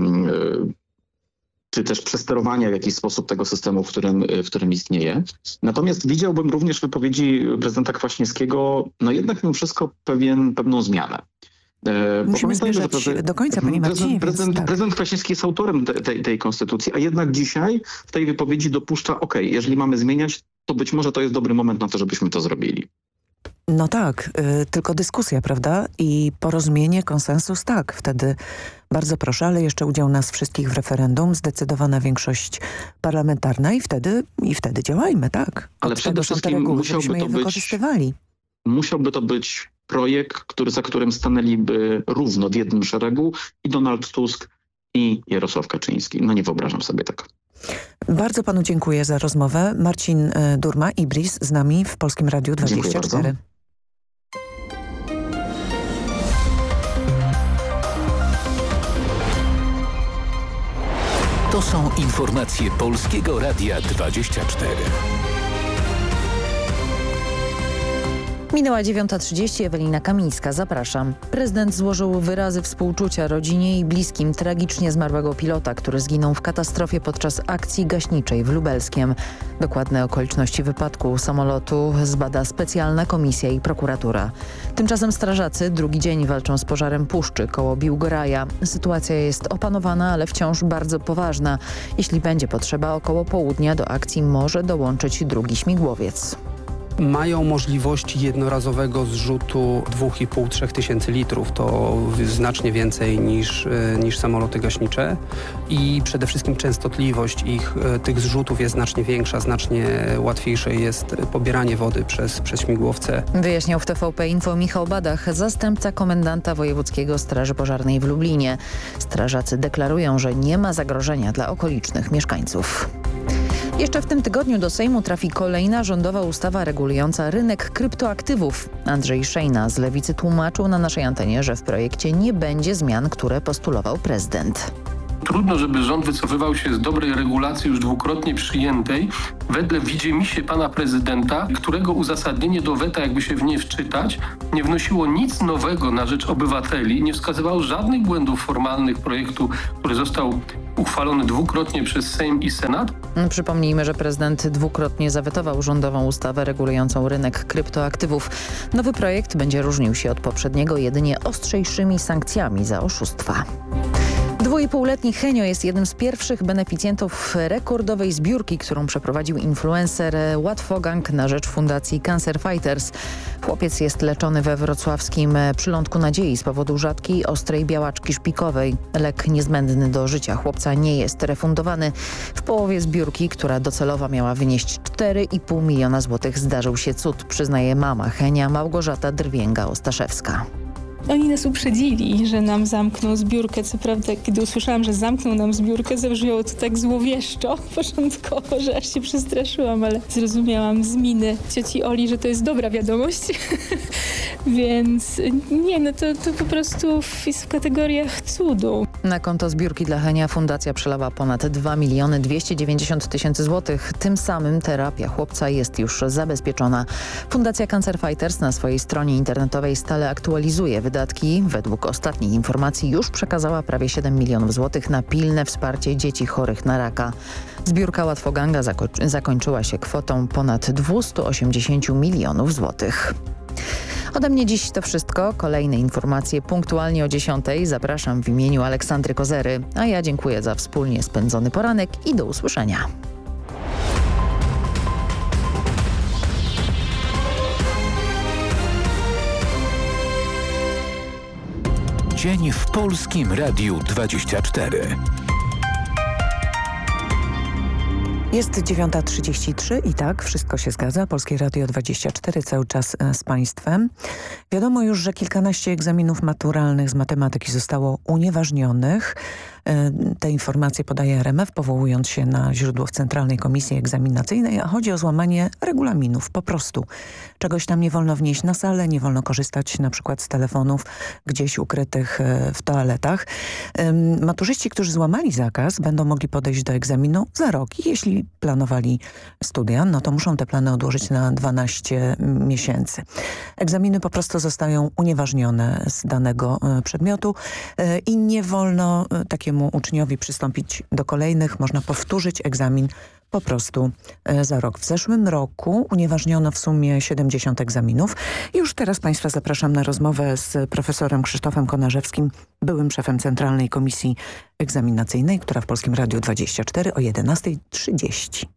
czy też przesterowania w jakiś sposób tego systemu, w którym, w którym istnieje. Natomiast widziałbym również w wypowiedzi prezydenta Kwaśniewskiego, no jednak mimo wszystko pewien, pewną zmianę. Musimy zmierzać że do końca, panie Marcinie. Prezydent, prezydent, tak. prezydent Kwaśniewski jest autorem te, tej, tej konstytucji, a jednak dzisiaj w tej wypowiedzi dopuszcza, ok, jeżeli mamy zmieniać, to być może to jest dobry moment na to, żebyśmy to zrobili. No tak, y, tylko dyskusja, prawda? I porozumienie, konsensus, tak. Wtedy bardzo proszę, ale jeszcze udział nas wszystkich w referendum, zdecydowana większość parlamentarna i wtedy, i wtedy działajmy, tak. Ale Od przede tego są te wszystkim reguły, musiałby żebyśmy to je być- wykorzystywali. Musiałby to być projekt, który, za którym stanęliby równo w jednym szeregu i Donald Tusk, i Jarosław Kaczyński. No nie wyobrażam sobie tego. Bardzo panu dziękuję za rozmowę. Marcin y, Durma, Ibris, z nami w Polskim Radiu dwadzieścia cztery. To są informacje Polskiego Radia dwadzieścia cztery. Minęła dziewiąta trzydzieści, Ewelina Kamińska, zapraszam. Prezydent złożył wyrazy współczucia rodzinie i bliskim tragicznie zmarłego pilota, który zginął w katastrofie podczas akcji gaśniczej w Lubelskiem. Dokładne okoliczności wypadku samolotu zbada specjalna komisja i prokuratura. Tymczasem strażacy drugi dzień walczą z pożarem puszczy koło Biłgoraja. Sytuacja jest opanowana, ale wciąż bardzo poważna. Jeśli będzie potrzeba, około południa do akcji może dołączyć drugi śmigłowiec. Mają możliwości jednorazowego zrzutu dwa i pół do trzech tysięcy litrów. To znacznie więcej niż, niż samoloty gaśnicze i przede wszystkim częstotliwość ich, tych zrzutów jest znacznie większa, znacznie łatwiejsze jest pobieranie wody przez, przez śmigłowce. Wyjaśniał w T V P Info Michał Badach, zastępca komendanta Wojewódzkiego Straży Pożarnej w Lublinie. Strażacy deklarują, że nie ma zagrożenia dla okolicznych mieszkańców. Jeszcze w tym tygodniu do Sejmu trafi kolejna rządowa ustawa regulująca rynek kryptoaktywów. Andrzej Szejna z Lewicy tłumaczył na naszej antenie, że w projekcie nie będzie zmian, które postulował prezydent. Trudno, żeby rząd wycofywał się z dobrej regulacji już dwukrotnie przyjętej wedle widzimisię pana prezydenta, którego uzasadnienie do weta, jakby się w nie wczytać, nie wnosiło nic nowego na rzecz obywateli, nie wskazywało żadnych błędów formalnych projektu, który został uchwalony dwukrotnie przez Sejm i Senat. Przypomnijmy, że prezydent dwukrotnie zawetował rządową ustawę regulującą rynek kryptoaktywów. Nowy projekt będzie różnił się od poprzedniego jedynie ostrzejszymi sankcjami za oszustwa. Dwuipółletni Henio jest jednym z pierwszych beneficjentów rekordowej zbiórki, którą przeprowadził influencer Łatwogang na rzecz Fundacji Cancer Fighters. Chłopiec jest leczony we wrocławskim Przylądku Nadziei z powodu rzadkiej, ostrej białaczki szpikowej. Lek niezbędny do życia chłopca nie jest refundowany. W połowie zbiórki, która docelowo miała wynieść cztery i pół miliona złotych, zdarzył się cud, przyznaje mama Henia, Małgorzata Drwięga-Ostaszewska. Oni nas uprzedzili, że nam zamkną zbiórkę. Co prawda, kiedy usłyszałam, że zamkną nam zbiórkę, zabrzmiało to tak złowieszczo początkowo, że aż się przestraszyłam, ale zrozumiałam z miny cioci Oli, że to jest dobra wiadomość. Więc nie, no to, to po prostu jest w kategoriach cudu. Na konto zbiórki dla Henia fundacja przelała ponad dwa miliony dwieście dziewięćdziesiąt tysięcy złotych. Tym samym terapia chłopca jest już zabezpieczona. Fundacja Cancer Fighters na swojej stronie internetowej stale aktualizuje wydatki. Według ostatnich informacji już przekazała prawie siedem milionów złotych na pilne wsparcie dzieci chorych na raka. Zbiórka Łatwoganga zako zakończyła się kwotą ponad dwieście osiemdziesiąt milionów złotych. Ode mnie dziś to wszystko. Kolejne informacje punktualnie o dziesiątej. Zapraszam w imieniu Aleksandry Kozery, a ja dziękuję za wspólnie spędzony poranek i do usłyszenia. Dzień w Polskim Radiu dwadzieścia cztery. Jest dziewiąta trzydzieści trzy i tak, wszystko się zgadza. Polskie Radio dwadzieścia cztery cały czas z Państwem. Wiadomo już, że kilkanaście egzaminów maturalnych z matematyki zostało unieważnionych. Te informacje podaje R M F, powołując się na źródło w Centralnej Komisji Egzaminacyjnej, a chodzi o złamanie regulaminów, po prostu. Czegoś tam nie wolno wnieść na salę, nie wolno korzystać na przykład z telefonów gdzieś ukrytych w toaletach. Maturzyści, którzy złamali zakaz, będą mogli podejść do egzaminu za rok. I jeśli planowali studia, no to muszą te plany odłożyć na dwanaście miesięcy. Egzaminy po prostu zostają unieważnione z danego przedmiotu i nie wolno takiemu uczniowi przystąpić do kolejnych. Można powtórzyć egzamin po prostu za rok. W zeszłym roku unieważniono w sumie siedemdziesiąt egzaminów. I już teraz Państwa zapraszam na rozmowę z profesorem Krzysztofem Konarzewskim, byłym szefem Centralnej Komisji Egzaminacyjnej, która w Polskim Radiu dwadzieścia cztery o jedenasta trzydzieści.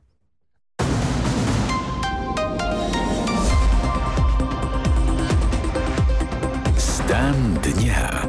Stan dnia.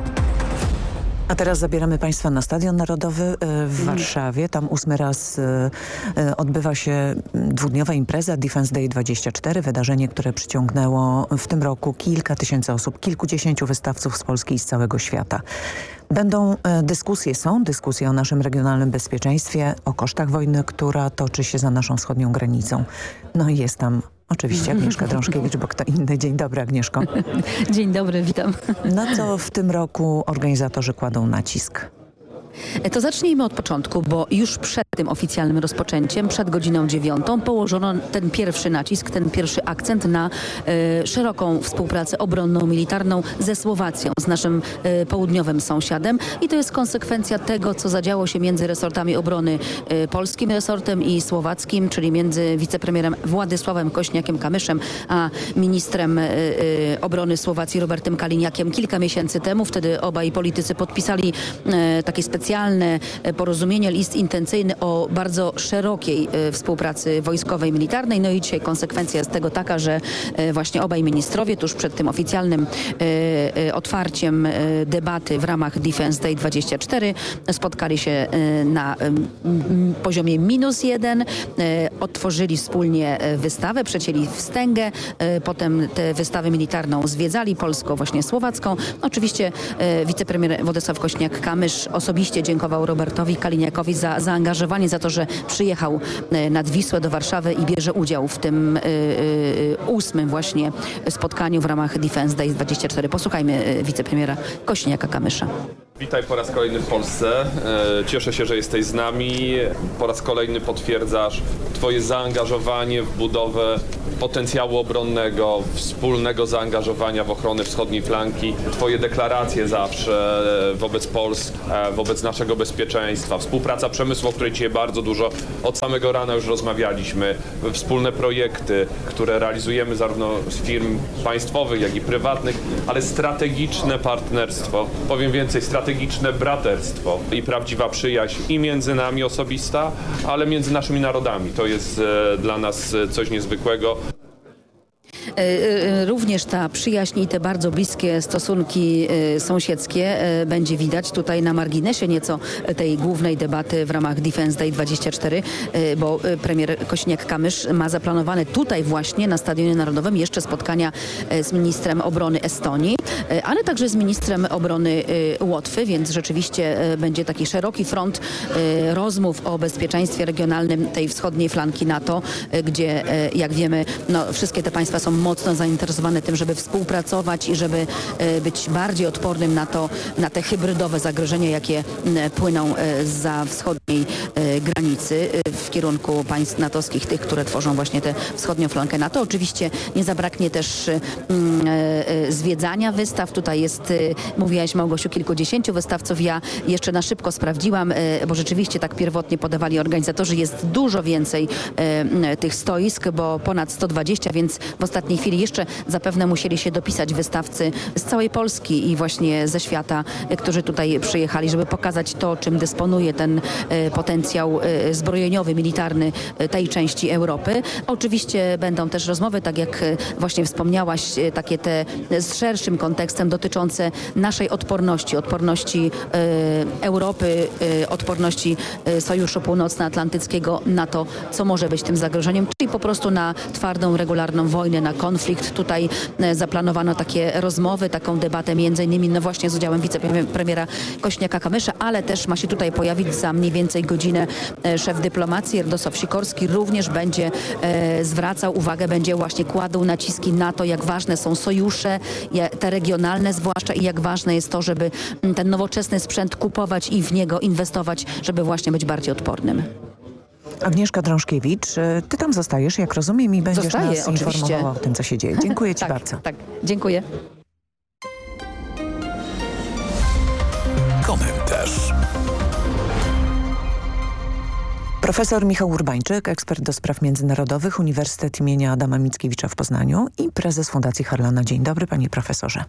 A teraz zabieramy Państwa na Stadion Narodowy w Warszawie. Tam ósmy raz odbywa się dwudniowa impreza Defense Day dwadzieścia cztery. Wydarzenie, które przyciągnęło w tym roku kilka tysięcy osób, kilkudziesięciu wystawców z Polski i z całego świata. Będą dyskusje, są dyskusje o naszym regionalnym bezpieczeństwie, o kosztach wojny, która toczy się za naszą wschodnią granicą. No i jest tam oczywiście Agnieszka Drążkiewicz, bo kto inny. Dzień dobry, Agnieszko. Dzień dobry, witam. Na co w tym roku organizatorzy kładą nacisk? To zacznijmy od początku, bo już przed tym oficjalnym rozpoczęciem, przed godziną dziewiątą położono ten pierwszy nacisk, ten pierwszy akcent na e, szeroką współpracę obronną, militarną ze Słowacją, z naszym e, południowym sąsiadem i to jest konsekwencja tego, co zadziało się między resortami obrony e, polskim resortem i słowackim, czyli między wicepremierem Władysławem Kośniakiem-Kamyszem a ministrem e, e, obrony Słowacji Robertem Kaliniakiem kilka miesięcy temu. Wtedy obaj politycy podpisali e, takie specjalne specjalne porozumienie, list intencyjny o bardzo szerokiej współpracy wojskowej, militarnej. No i dzisiaj konsekwencja jest tego taka, że właśnie obaj ministrowie tuż przed tym oficjalnym otwarciem debaty w ramach Defense Day dwadzieścia cztery spotkali się na poziomie minus jeden, otworzyli wspólnie wystawę, przecięli wstęgę, potem tę wystawę militarną zwiedzali, polską, właśnie słowacką. Oczywiście wicepremier Władysław Kośniak-Kamysz osobiście dziękował Robertowi Kaliniakowi za zaangażowanie, za to, że przyjechał nad Wisłę do Warszawy i bierze udział w tym y, y, ósmym właśnie spotkaniu w ramach Defense Day dwadzieścia cztery. Posłuchajmy wicepremiera Kośniaka-Kamysza. Witaj po raz kolejny w Polsce. Cieszę się, że jesteś z nami. Po raz kolejny potwierdzasz Twoje zaangażowanie w budowę potencjału obronnego, wspólnego zaangażowania w ochronę wschodniej flanki. Twoje deklaracje zawsze wobec Polski, wobec naszego bezpieczeństwa. Współpraca przemysłu, o której dzisiaj bardzo dużo od samego rana już rozmawialiśmy. Wspólne projekty, które realizujemy zarówno z firm państwowych, jak i prywatnych, ale strategiczne partnerstwo. Powiem więcej, strategiczne strategiczne braterstwo i prawdziwa przyjaźń i między nami osobista, ale między naszymi narodami. To jest e, dla nas coś niezwykłego. Również ta przyjaźń i te bardzo bliskie stosunki sąsiedzkie będzie widać tutaj na marginesie nieco tej głównej debaty w ramach Defense Day dwadzieścia cztery, bo premier Kośniak-Kamysz ma zaplanowane tutaj właśnie na Stadionie Narodowym jeszcze spotkania z ministrem obrony Estonii, ale także z ministrem obrony Łotwy, więc rzeczywiście będzie taki szeroki front rozmów o bezpieczeństwie regionalnym tej wschodniej flanki NATO, gdzie jak wiemy, no, wszystkie te państwa są mocno zainteresowane tym, żeby współpracować i żeby być bardziej odpornym na to, na te hybrydowe zagrożenia, jakie płyną zza wschodniej granicy w kierunku państw natowskich, tych, które tworzą właśnie tę wschodnią flankę NATO. Oczywiście nie zabraknie też zwiedzania wystaw. Tutaj jest, mówiłaś Małgosiu, kilkudziesięciu wystawców. Ja jeszcze na szybko sprawdziłam, bo rzeczywiście tak pierwotnie podawali organizatorzy, jest dużo więcej tych stoisk, bo ponad sto dwadzieścia, więc w ostatniej chwili jeszcze zapewne musieli się dopisać wystawcy z całej Polski i właśnie ze świata, którzy tutaj przyjechali, żeby pokazać to, czym dysponuje ten potencjał zbrojeniowy, militarny tej części Europy. Oczywiście będą też rozmowy, tak jak właśnie wspomniałaś, takie te z szerszym kontekstem dotyczące naszej odporności, odporności Europy, odporności Sojuszu Północnoatlantyckiego na to, co może być tym zagrożeniem, czyli po prostu na twardą, regularną wojnę, na konflikt. Tutaj zaplanowano takie rozmowy, taką debatę między innymi no właśnie z udziałem wicepremiera Kośniaka-Kamysza, ale też ma się tutaj pojawić za mniej więcej godzinę szef dyplomacji Radosław Sikorski. Również będzie e, zwracał uwagę, będzie właśnie kładł naciski na to, jak ważne są sojusze, te regionalne zwłaszcza i jak ważne jest to, żeby ten nowoczesny sprzęt kupować i w niego inwestować, żeby właśnie być bardziej odpornym. Agnieszka Drążkiewicz, ty tam zostajesz, jak rozumiem, i będziesz Zostaję, nas oczywiście. informowała o tym, co się dzieje. Dziękuję ci tak, bardzo. Tak, dziękuję. Komentarz. Profesor Michał Urbańczyk, ekspert do spraw międzynarodowych, Uniwersytet imienia Adama Mickiewicza w Poznaniu i prezes Fundacji Harlana. Dzień dobry, panie profesorze.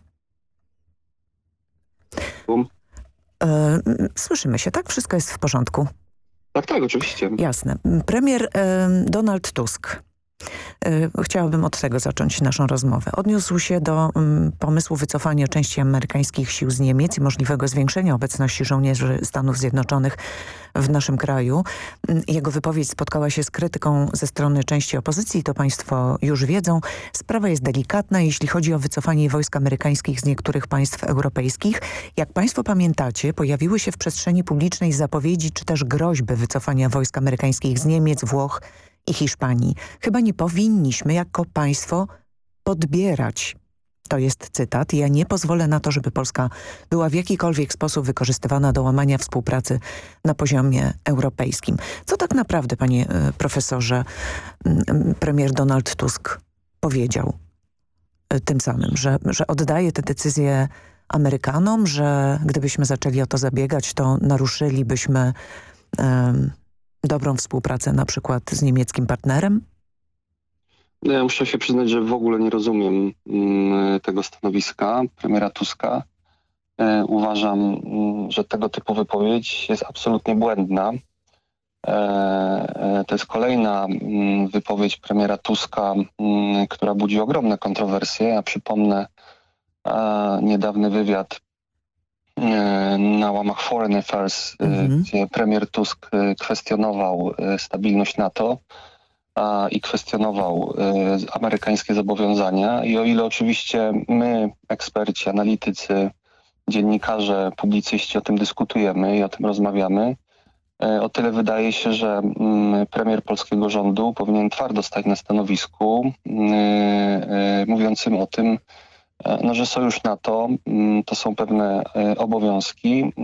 Um. E, słyszymy się, tak? Wszystko jest w porządku? Tak, tak, oczywiście. Jasne. Premier e, Donald Tusk Chciałabym od tego zacząć naszą rozmowę. Odniósł się do um, pomysłu wycofania części amerykańskich sił z Niemiec i możliwego zwiększenia obecności żołnierzy Stanów Zjednoczonych w naszym kraju. Jego wypowiedź spotkała się z krytyką ze strony części opozycji, to państwo już wiedzą. Sprawa jest delikatna, jeśli chodzi o wycofanie wojsk amerykańskich z niektórych państw europejskich. Jak państwo pamiętacie, pojawiły się w przestrzeni publicznej zapowiedzi czy też groźby wycofania wojsk amerykańskich z Niemiec, Włoch i Hiszpanii. Chyba nie powinniśmy jako państwo podbierać. To jest cytat. Ja nie pozwolę na to, żeby Polska była w jakikolwiek sposób wykorzystywana do łamania współpracy na poziomie europejskim. Co tak naprawdę, panie profesorze, premier Donald Tusk powiedział tym samym, że, że oddaje te decyzje Amerykanom, że gdybyśmy zaczęli o to zabiegać, to naruszylibyśmy um, dobrą współpracę na przykład z niemieckim partnerem? No ja muszę się przyznać, że w ogóle nie rozumiem mm, tego stanowiska premiera Tuska. E, uważam, mm, że tego typu wypowiedź jest absolutnie błędna. E, e, to jest kolejna mm, wypowiedź premiera Tuska, mm, która budzi ogromne kontrowersje. Ja przypomnę e, niedawny wywiad e, na łamach Foreign Affairs, mm-hmm. e, gdzie premier Tusk e, kwestionował e, stabilność NATO a, i kwestionował e, amerykańskie zobowiązania. I o ile oczywiście my, eksperci, analitycy, dziennikarze, publicyści o tym dyskutujemy i o tym rozmawiamy, o tyle wydaje się, że premier polskiego rządu powinien twardo stać na stanowisku mówiącym o tym, no, że sojusz NATO to są pewne obowiązki,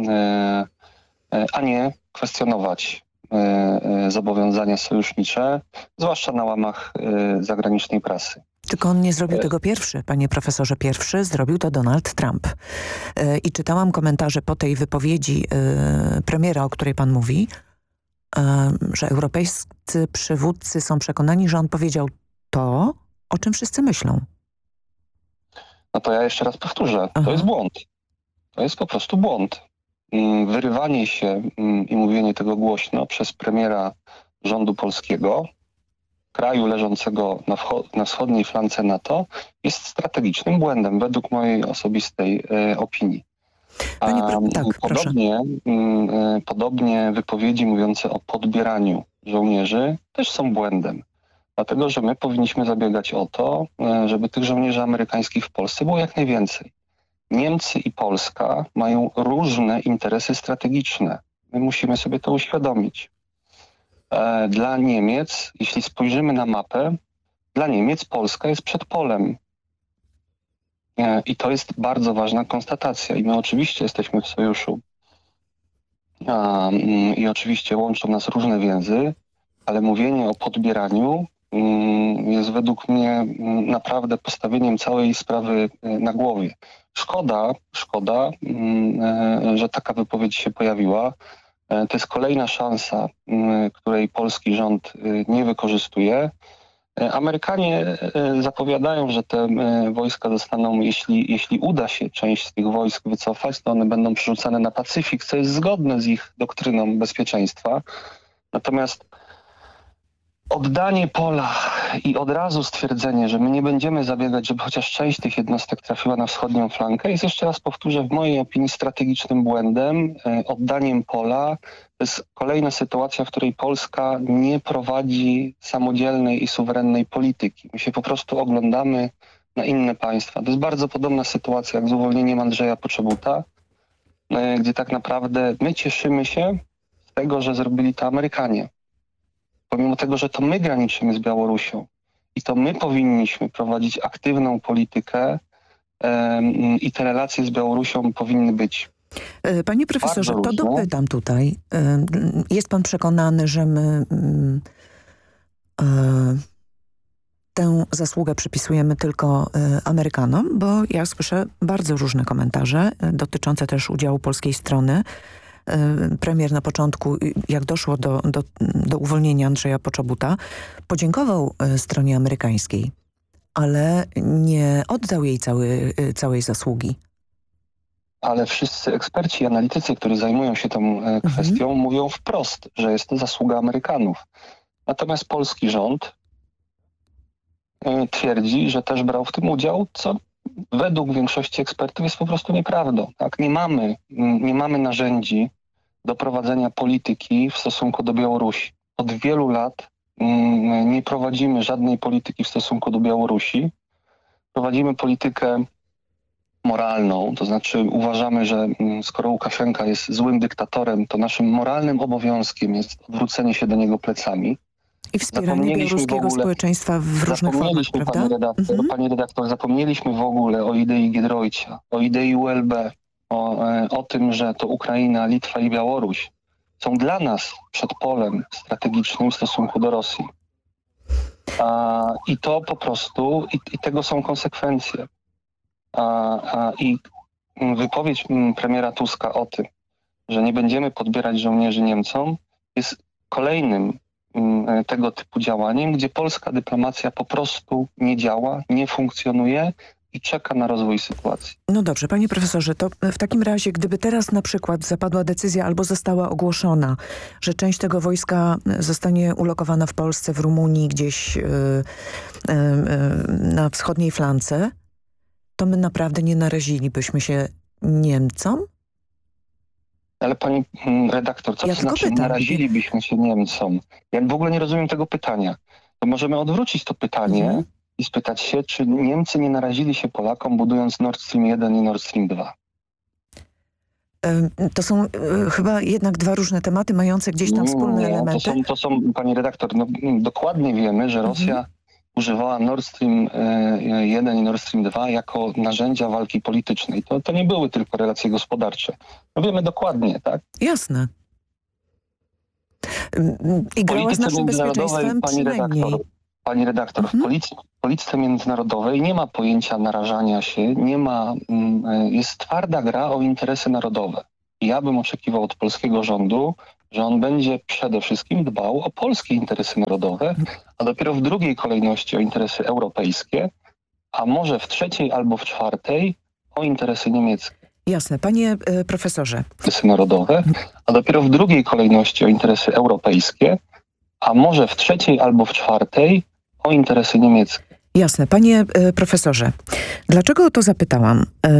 a nie kwestionować zobowiązania sojusznicze, zwłaszcza na łamach zagranicznej prasy. Tylko on nie zrobił tego pierwszy, panie profesorze. Pierwszy zrobił to Donald Trump. Yy, I czytałam komentarze po tej wypowiedzi yy, premiera, o której pan mówi, yy, że europejscy przywódcy są przekonani, że on powiedział to, o czym wszyscy myślą. No to ja jeszcze raz powtórzę. Aha. To jest błąd. To jest po prostu błąd. Wyrywanie się i mówienie tego głośno przez premiera rządu polskiego, kraju leżącego na, na wschodniej flance NATO, jest strategicznym błędem według mojej osobistej e, opinii. Panie, A, tak, podobnie, m, e, podobnie wypowiedzi mówiące o podbieraniu żołnierzy też są błędem. Dlatego, że my powinniśmy zabiegać o to, e, żeby tych żołnierzy amerykańskich w Polsce było jak najwięcej. Niemcy i Polska mają różne interesy strategiczne. My musimy sobie to uświadomić. Dla Niemiec, jeśli spojrzymy na mapę, dla Niemiec Polska jest przed polem. I to jest bardzo ważna konstatacja. I my oczywiście jesteśmy w sojuszu. I oczywiście łączą nas różne więzy, ale mówienie o podbieraniu jest według mnie naprawdę postawieniem całej sprawy na głowie. Szkoda, szkoda, że taka wypowiedź się pojawiła. To jest kolejna szansa, której polski rząd nie wykorzystuje. Amerykanie zapowiadają, że te wojska zostaną, jeśli, jeśli uda się część z tych wojsk wycofać, to one będą przerzucane na Pacyfik, co jest zgodne z ich doktryną bezpieczeństwa. Natomiast oddanie pola i od razu stwierdzenie, że my nie będziemy zabiegać, żeby chociaż część tych jednostek trafiła na wschodnią flankę, jest, jeszcze raz powtórzę, w mojej opinii strategicznym błędem. Oddaniem pola to jest kolejna sytuacja, w której Polska nie prowadzi samodzielnej i suwerennej polityki. My się po prostu oglądamy na inne państwa. To jest bardzo podobna sytuacja jak z uwolnieniem Andrzeja Poczobuta, gdzie tak naprawdę my cieszymy się z tego, że zrobili to Amerykanie. Pomimo tego, że to my graniczymy z Białorusią i to my powinniśmy prowadzić aktywną politykę um, i te relacje z Białorusią powinny być. Panie profesorze, to dopytam tutaj. Jest pan przekonany, że my tę zasługę przypisujemy tylko Amerykanom? Bo ja słyszę bardzo różne komentarze dotyczące też udziału polskiej strony. Premier na początku, jak doszło do, do, do uwolnienia Andrzeja Poczobuta, podziękował stronie amerykańskiej, ale nie oddał jej cały, całej zasługi. Ale wszyscy eksperci i analitycy, którzy zajmują się tą kwestią, mhm. mówią wprost, że jest to zasługa Amerykanów. Natomiast polski rząd twierdzi, że też brał w tym udział, co według większości ekspertów jest po prostu nieprawdą. Tak? Nie mamy, nie mamy narzędzi do prowadzenia polityki w stosunku do Białorusi. Od wielu lat nie prowadzimy żadnej polityki w stosunku do Białorusi. Prowadzimy politykę moralną, to znaczy uważamy, że skoro Łukaszenka jest złym dyktatorem, to naszym moralnym obowiązkiem jest odwrócenie się do niego plecami. I wspieranie białoruskiego ogóle, społeczeństwa w różnych formach, prawda? Pani redaktor, mhm. Pani redaktor, zapomnieliśmy w ogóle o idei Giedroycia, o idei U L B, o, o tym, że to Ukraina, Litwa i Białoruś są dla nas przedpolem strategicznym w stosunku do Rosji. A, I to po prostu, i, i tego są konsekwencje. A, a, I wypowiedź premiera Tuska o tym, że nie będziemy podbierać żołnierzy Niemcom, jest kolejnym tego typu działaniem, gdzie polska dyplomacja po prostu nie działa, nie funkcjonuje i czeka na rozwój sytuacji. No dobrze, panie profesorze, to w takim razie, gdyby teraz na przykład zapadła decyzja albo została ogłoszona, że część tego wojska zostanie ulokowana w Polsce, w Rumunii, gdzieś yy, yy, na wschodniej flance, to my naprawdę nie narazilibyśmy się Niemcom? Ale pani redaktor, co ja to znaczy pytam. narazilibyśmy się Niemcom? Ja w ogóle nie rozumiem tego pytania. To możemy odwrócić to pytanie mhm. i spytać się, czy Niemcy nie narazili się Polakom, budując Nord Stream jeden i Nord Stream dwa? To są y, chyba jednak dwa różne tematy, mające gdzieś tam wspólne nie, elementy. To są, to są, pani redaktor, no, dokładnie wiemy, że Rosja mhm. używała Nord Stream jeden i Nord Stream dwa jako narzędzia walki politycznej. To, to nie były tylko relacje gospodarcze. No wiemy dokładnie, tak? Jasne. I grała z naszym bezpieczeństwem pani przynajmniej. Redaktor, pani redaktor, mhm. w policji, polityce międzynarodowej nie ma pojęcia narażania się, nie ma, jest twarda gra o interesy narodowe. I ja bym oczekiwał od polskiego rządu, że on będzie przede wszystkim dbał o polskie interesy narodowe, a dopiero w drugiej kolejności o interesy europejskie, a może w trzeciej albo w czwartej o interesy niemieckie. Jasne. Panie y, profesorze. Interesy narodowe, a dopiero w drugiej kolejności o interesy europejskie, a może w trzeciej albo w czwartej o interesy niemieckie. Jasne. Panie y, profesorze, dlaczego o to zapytałam? Y,